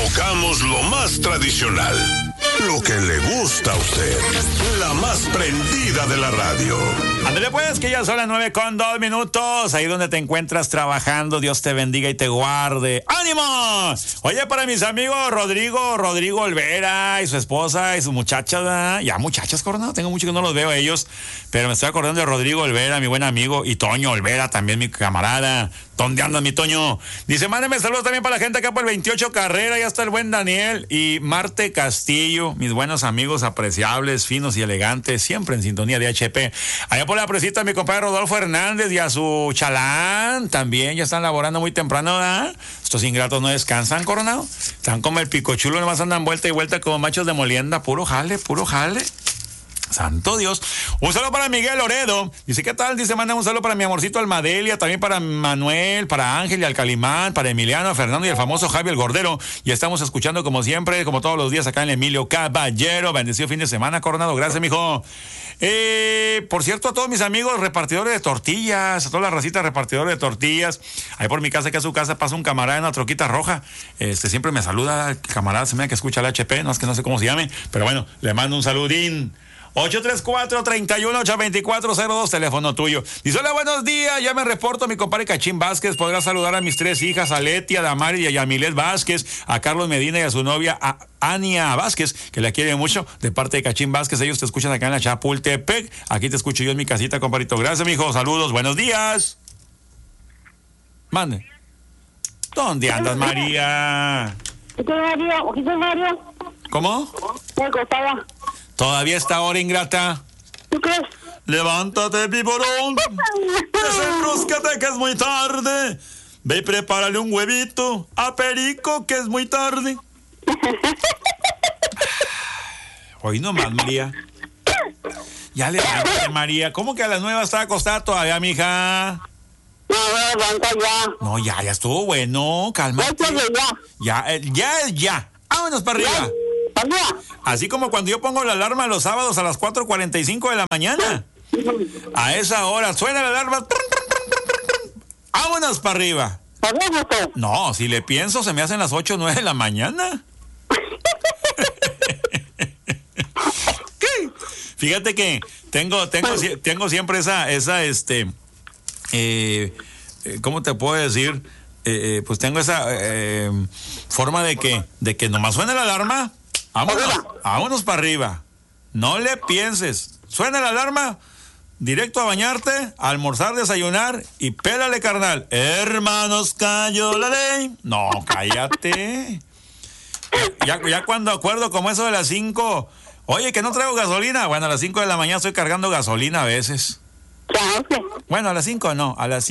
tocamos lo más tradicional, lo que le gusta a usted, la más prendida de la radio. Ándale pues, que ya son las 9:02, ahí donde te encuentras trabajando, Dios te bendiga y te guarde. ¡Ánimo! Oye, para mis amigos Rodrigo Olvera y su esposa y sus muchachas, ¿verdad? Ya muchachas, Coronado, tengo mucho que no los veo a ellos, pero me estoy acordando de Rodrigo Olvera, mi buen amigo, y Toño Olvera también, mi camarada. ¿Dónde andas, mi Toño? Dice, mándeme saludos también para la gente acá por el 28 Carrera, ya está el buen Daniel y Marte Castillo, mis buenos amigos apreciables, finos y elegantes, siempre en sintonía de HP. Allá por la presita mi compadre Rodolfo Hernández y a su chalán también, ya están laborando muy temprano, ¿verdad? Estos ingratos no descansan, Coronado. Están como el picochulo, nomás andan vuelta y vuelta como machos de molienda, puro jale. Santo Dios. Un saludo para Miguel Loredo. Dice, ¿qué tal? Dice, manda un saludo para mi amorcito Almadelia, también para Manuel, para Ángel y al Calimán, para Emiliano, Fernando y el famoso Javi el Gordero. Y estamos escuchando como siempre, como todos los días acá en Emilio Caballero. Bendecido fin de semana, Coronado. Gracias, mijo. Por cierto, a todos mis amigos repartidores de tortillas, a toda la racita repartidores de tortillas. Ahí por mi casa, que a su casa pasa un camarada en una troquita roja. Siempre me saluda, el camarada, se me da que escucha el HP, no es que no sé cómo se llame, pero bueno, le mando un saludín. 834-31-824-02, teléfono tuyo. Dice, hola, buenos días, ya me reporto, mi compadre Cachín Vázquez. Podrá saludar a mis 3 hijas, a Leti, a Damari y a Yamilet Vázquez, a Carlos Medina y a su novia, a Ania Vázquez, que la quiere mucho, de parte de Cachín Vázquez. Ellos te escuchan acá en la Chapultepec. Aquí te escucho yo en mi casita, compadrito. Gracias, mijo, saludos, buenos días. Mande. ¿Dónde andas, María? Mario. ¿Cómo? Me acostaba. Todavía está ahora, ingrata. ¿Tú crees? Levántate, viborón. Desenroscate, que es muy tarde. Ve y prepárale un huevito a Perico, que es muy tarde. Hoy nomás, María. Ya levántate, María. ¿Cómo que a las 9 está acostada todavía, mija? No, levanta ya. No, ya estuvo bueno. Cálmate. Ya. Vámonos para arriba. Así como cuando yo pongo la alarma los sábados a las 4:45 de la mañana. A esa hora suena la alarma. Vámonos para arriba. No, si le pienso se me hacen las 8 o 9 de la mañana. ¿Qué? Fíjate que tengo siempre esa ¿cómo te puedo decir? Pues tengo esa forma de que nomás suena la alarma. Vámonos para arriba. No le pienses. Suena la alarma, directo a bañarte, a almorzar, desayunar y pélale, carnal. Hermanos, cayó la ley. No, cállate. Ya cuando acuerdo como eso de las 5, oye, que no traigo gasolina. Bueno, a las 5 de la mañana estoy cargando gasolina a veces. Bueno, a las 5 no, a las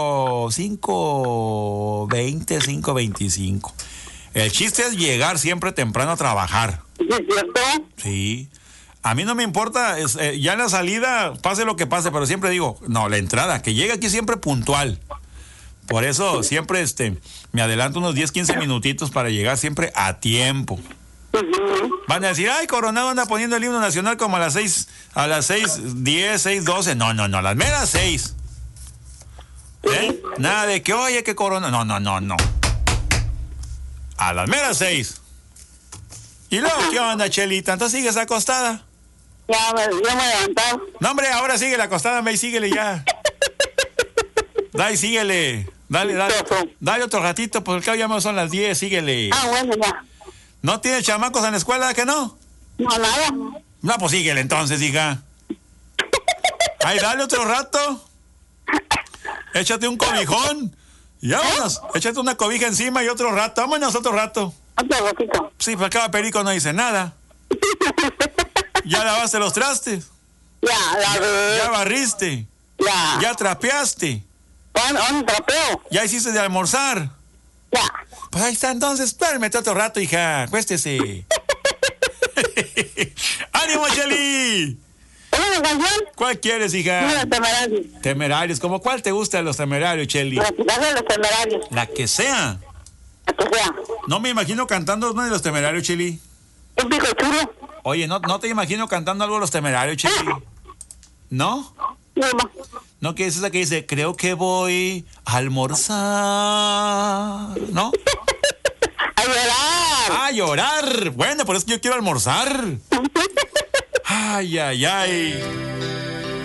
5:20, 5:25. El chiste es llegar siempre temprano a trabajar. ¿Es cierto? Sí. A mí no me importa, ya en la salida, pase lo que pase, pero siempre digo, no, la entrada, que llegue aquí siempre puntual. Por eso siempre me adelanto unos 10, 15 minutitos para llegar siempre a tiempo. Van a decir, ay, Coronado anda poniendo el himno nacional como a las 6:10, 6:12. No, a las meras 6. Nada de que, oye, que Coronado. No. A las meras 6. ¿Y luego qué onda, Chelita? ¿Entonces sigues acostada? Ya me levanté. No, hombre, ahora sigue la acostada, ve y síguele ya. Dale, síguele. Dale otro ratito, porque al cabo ya son las 10, síguele. Bueno, ya. ¿No tienes chamacos en la escuela, que no? No, nada. No, pues síguele entonces, hija. Ay, dale otro rato. Échate un cobijón. Y vámonos. Échate una cobija encima y otro rato. Vámonos otro rato. Otro ratito. Sí, pues acá Perico no dice nada. Ya lavaste los trastes. Ya barriste. Ya trapeaste. ¿Dónde trapeo? Ya hiciste de almorzar. Ya. Pues ahí está, entonces, duérmete otro rato, hija. Acuéstese. ¡Ánimo, Cheli! ¿Una canción? ¿Cuál quieres, hija? Los Temerarios. Temerarios. ¿Cómo cuál te gusta de los Temerarios, Cheli? La de los Temerarios. La que sea. La que sea. No me imagino cantando uno de los Temerarios, Cheli. Un pico chulo. Oye, no te imagino cantando algo de los Temerarios, Cheli. ¿No? No. ¿No que es esa que dice, creo que voy a almorzar? ¿No? A llorar. llorar. Bueno, por eso que yo quiero almorzar. Ay, ay, ay.